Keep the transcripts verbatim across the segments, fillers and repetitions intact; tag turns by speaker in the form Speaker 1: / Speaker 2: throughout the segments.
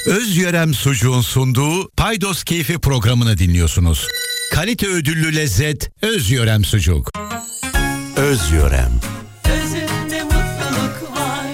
Speaker 1: Özyörem Sucuğun sunduğu Paydos Keyfi programını dinliyorsunuz. Kalite ödüllü lezzet Özyörem Sucuk. Özyörem.
Speaker 2: Özünde mutluluk var.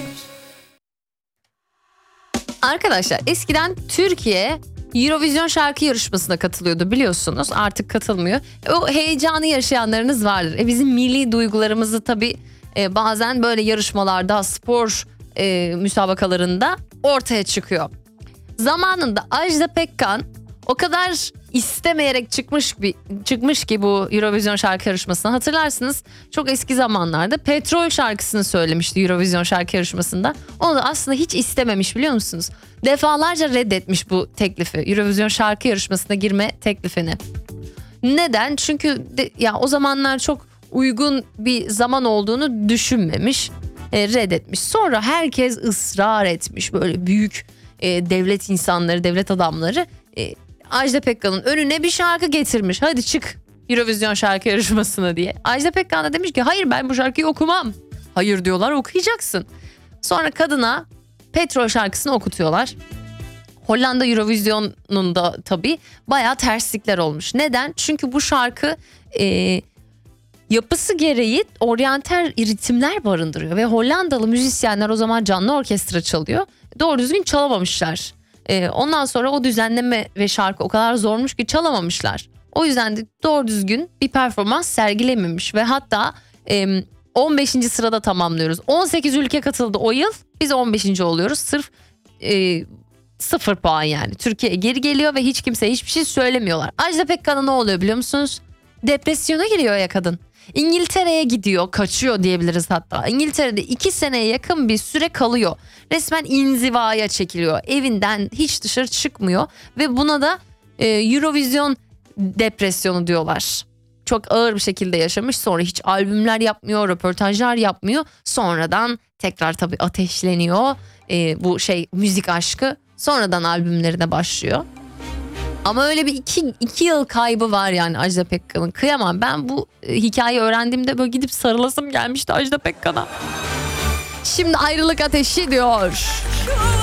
Speaker 3: Arkadaşlar eskiden Türkiye Eurovision şarkı yarışmasına katılıyordu, biliyorsunuz. Artık katılmıyor. O heyecanı yaşayanlarınız vardır. E bizim milli duygularımızı tabii e, bazen böyle yarışmalarda, spor e, müsabakalarında ortaya çıkıyor. Zamanında Ajda Pekkan o kadar istemeyerek çıkmış bir çıkmış ki bu Eurovision şarkı yarışmasına, hatırlarsınız. Çok eski zamanlarda Petrol şarkısını söylemişti Eurovision şarkı yarışmasında. Onu da aslında hiç istememiş, biliyor musunuz? Defalarca reddetmiş bu teklifi, Eurovision şarkı yarışmasına girme teklifini. Neden? Çünkü de, ya o zamanlar çok uygun bir zaman olduğunu düşünmemiş, e, reddetmiş. Sonra herkes ısrar etmiş, böyle büyük e, devlet insanları, devlet adamları e, Ajda Pekkan'ın önüne bir şarkı getirmiş. Hadi çık Eurovision şarkı yarışmasına diye. Ajda Pekkan da demiş ki hayır, ben bu şarkıyı okumam. Hayır diyorlar, okuyacaksın. Sonra kadına Petrol şarkısını okutuyorlar. Hollanda Eurovision'unda tabii bayağı terslikler olmuş. Neden? Çünkü bu şarkı e, yapısı gereği oryantal ritimler barındırıyor. Ve Hollandalı müzisyenler o zaman canlı orkestra çalıyor. Doğru düzgün çalamamışlar. Ee, ondan sonra o düzenleme ve şarkı o kadar zormuş ki çalamamışlar. O yüzden de doğru düzgün bir performans sergilememiş ve hatta e, on beşinci sırada tamamlıyoruz. on sekiz ülke katıldı o yıl, biz on beşinci oluyoruz. Sırf e, sıfır puan yani. Türkiye geri geliyor ve hiç kimseye hiçbir şey söylemiyorlar. Ajda Pekkan'a ne oluyor biliyor musunuz? Depresyona giriyor ya kadın. İngiltere'ye gidiyor, kaçıyor diyebiliriz hatta. İngiltere'de iki seneye yakın bir süre kalıyor. Resmen inzivaya çekiliyor. Evinden hiç dışarı çıkmıyor ve buna da e, Eurovision depresyonu diyorlar. Çok ağır bir şekilde yaşamış. Sonra hiç albümler yapmıyor, röportajlar yapmıyor. Sonradan tekrar tabii ateşleniyor. E, bu şey müzik aşkı. Sonradan albümlerine başlıyor. Ama öyle bir iki, iki yıl kaybı var yani Ajda Pekkan'ın. Kıyamam, ben bu e, hikayeyi öğrendiğimde böyle gidip sarılasım gelmişti Ajda Pekkan'a. Şimdi ayrılık ateşi diyor.